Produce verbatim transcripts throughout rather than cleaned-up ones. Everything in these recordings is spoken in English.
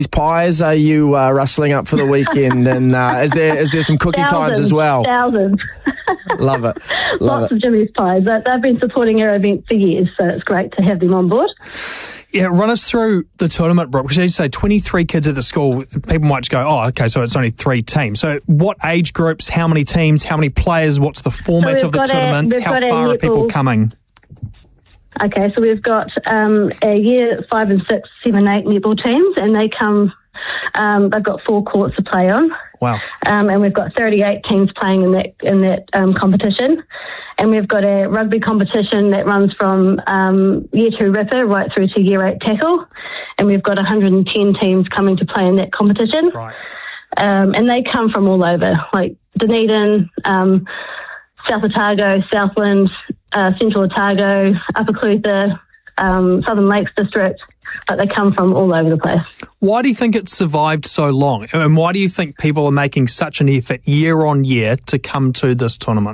pies are you uh, rustling up for the weekend? And uh, is there is there some cookie thousands, times as well? Thousands. Love it. Love Lots it. of Jimmy's pies. They- They've been supporting our event for years, so it's great to have them on board. Yeah, run us through the tournament, Brooke. Because as you say, twenty-three kids at the school, people might just go, oh, okay, so it's only three teams. So what age groups, how many teams, how many players, what's the format So of the we've got our- tournament, we've how got our far are people netball- coming? Okay, so we've got um, a year five and six, seven, eight netball teams, and they come. Um, they've got four courts to play on. Wow. Um, and we've got thirty-eight teams playing in that in that um, competition. And we've got a rugby competition that runs from um, year two ripper right through to year eight tackle. And we've got one hundred ten teams coming to play in that competition. Right. Um, and they come from all over, like Dunedin, um, South Otago, Southland, uh, Central Otago, Upper Clutha, um, Southern Lakes District. But they come from all over the place. Why do you think it's survived so long? And why do you think people are making such an effort year on year to come to this tournament?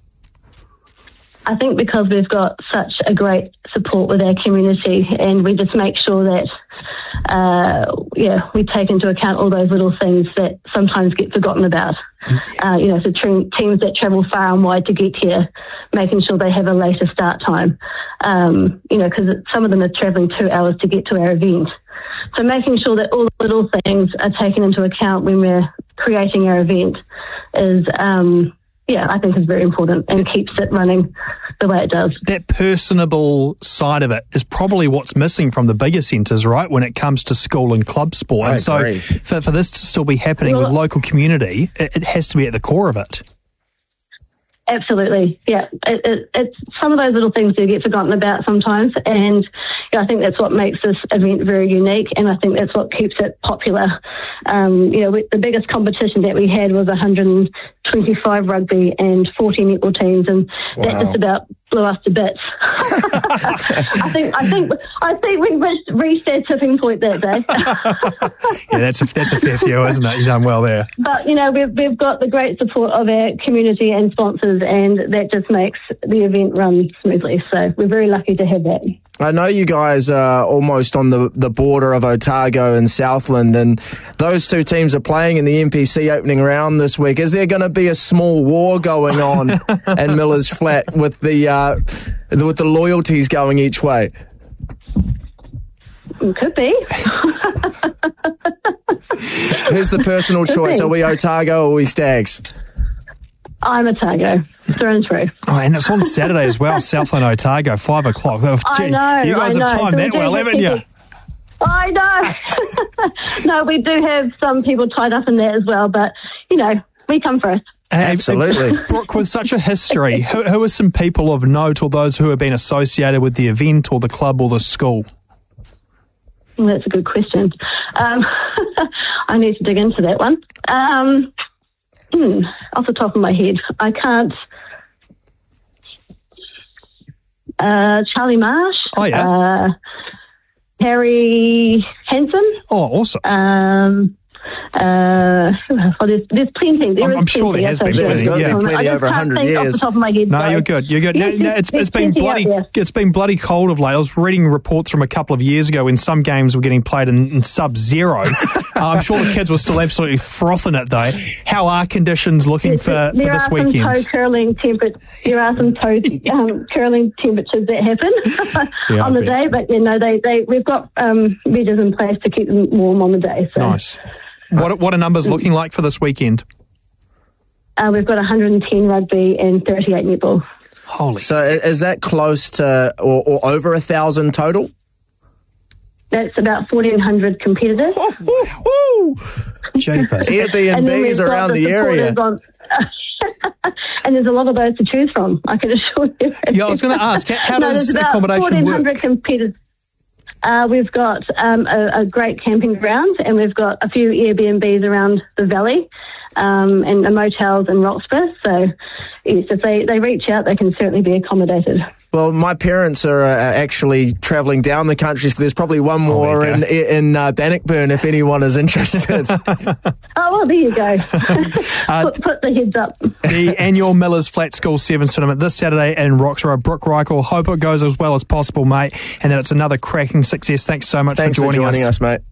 I think because we've got such a great support with our community, and we just make sure that, uh, yeah, we take into account all those little things that sometimes get forgotten about. Uh, you know, so tre- teams that travel far and wide to get here, making sure they have a later start time. Um, you know, because some of them are travelling two hours to get to our event. So making sure that all the little things are taken into account when we're creating our event is, um, yeah, I think is very important and keeps it running the way it does. That personable side of it is probably what's missing from the bigger centres, right, when it comes to school and club sport. I and so agree. for, for this to still be happening Well, with local community, it, it has to be at the core of it. Absolutely, yeah. It, it, it's some of those little things do get forgotten about sometimes, and you know, I think that's what makes this event very unique, and I think that's what keeps it popular. Um, you know, we, the biggest competition that we had was one hundred twenty-five rugby and forty netball teams, and Wow. that just about blew us to bits. I think, I think, I think we reached, reached that tipping point that day. Yeah, that's a, that's a fair few, isn't it? You've done well there. But, you know, we've, we've got the great support of our community and sponsors, and that just makes the event run smoothly. So we're very lucky to have that. I know you guys are almost on the, the border of Otago and Southland, and those two teams are playing in the N P C opening round this week. Is there going to be a small war going on at Miller's Flat with the uh, with the loyalties going each way? Could be. Who's the personal Could choice? be. Are we Otago or are we Stags? I'm Otago, through and through. Oh, and it's on Saturday as well, Southland Otago, five o'clock. I know. You guys I know. have timed So we that do well, have haven't you? people- I know. No, we do have some people tied up in that as well, but, you know, we come first. Hey, Absolutely. Brooke, with such a history, who, who are some people of note or those who have been associated with the event or the club or the school? Well, that's a good question. Um, I need to dig into that one. Um, hmm, off the top of my head, I can't. Uh, Charlie Marsh. Oh, yeah. Uh, Harry Hansen. Oh, awesome. Um, uh, oh, there's, there's plenty. There I'm- is I'm sure plenty there has been plenty, associated with yeah. it. Plenty I just over one can't hundred think years. Off the top of my head. No, sorry. you're good. You're good. No, Yes, no, there's- it's, there's it's been plenty out bloody. there. It's been bloody cold of late. I was reading reports from a couple of years ago when some games were getting played in, in sub-zero. uh, I'm sure the kids were still absolutely frothing it though. How are conditions looking Yes, for, there for this are some weekend? toe curling temperatures. There are some toe um, curling temperatures that happen Yeah, on I the bet. day, but you know they, they we've got um, measures in place to keep them warm on the day. So Nice. What what are numbers looking like for this weekend? uh, we've got one hundred ten rugby and thirty-eight netball. Holy. So i- is that close to or, or over a thousand total? That's about fourteen hundred competitors. Woo! Jeepers. And then we've Airbnbs got around the area. supporters on- and there's a lot of those to choose from, I can assure you. Yeah, I was going to ask, how, how No, does there's about accommodation fourteen hundred work? competitors. Uh, we've got um, a, a great camping ground, and we've got a few Airbnbs around the valley, um, and motels in Roxburgh. So, yes, if they, they reach out, they can certainly be accommodated. Well, my parents are uh, actually travelling down the country, so there's probably one more there you in in uh, Bannockburn if anyone is interested. Oh, well, there you go. Uh, put, put the heads up. The annual Millers Flat School Sevens tournament this Saturday in Roxburgh. Brooke Reichel, hope it goes as well as possible, mate, and that it's another cracking success. Thanks so much Thanks for for joining, joining us, mate.